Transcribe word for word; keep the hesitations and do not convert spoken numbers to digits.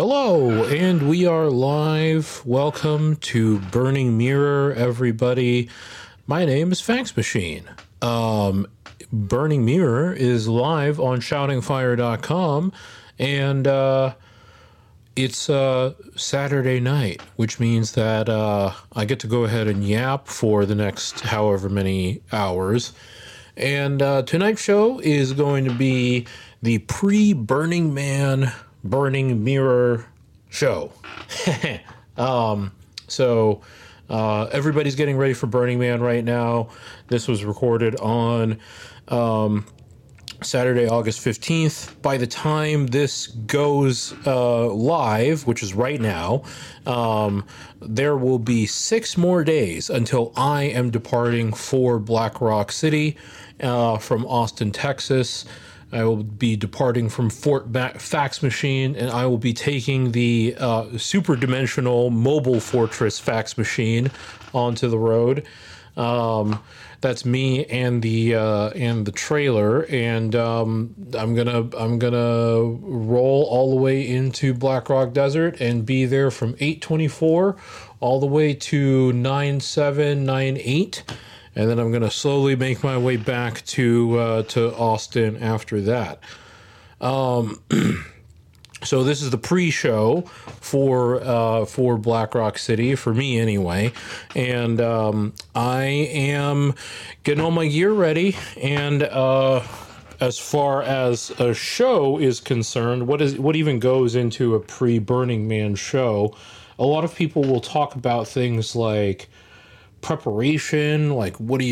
Hello, and we are live. Welcome to Burning Mirror, everybody. My name is Fax Machine. Um, Burning Mirror is live on shouting fire dot com, and uh, it's uh, Saturday night, which means that uh, I get to go ahead and yap for the next however many hours. And uh, tonight's show is going to be the pre-Burning Man Burning Mirror show. um, so uh, everybody's getting ready for Burning Man right now. This was recorded on um, Saturday, August fifteenth. By the time this goes uh, live, which is right now, um, there will be six more days until I am departing for Black Rock City uh, from Austin, Texas. I will be departing from Fort ba- Fax Machine, and I will be taking the uh, super dimensional mobile fortress Fax Machine onto the road. Um, that's me and the uh, and the trailer, and um, I'm gonna I'm gonna roll all the way into Black Rock Desert and be there from eight twenty-four all the way to nine seven nine eight. And then I'm going to slowly make my way back to uh, to Austin after that. Um, so this is the pre-show for uh, for Black Rock City, for me anyway. And um, I am getting all my gear ready. And uh, as far as a show is concerned, what is what even goes into a pre-Burning Man show? A lot of people will talk about things like preparation, like what do you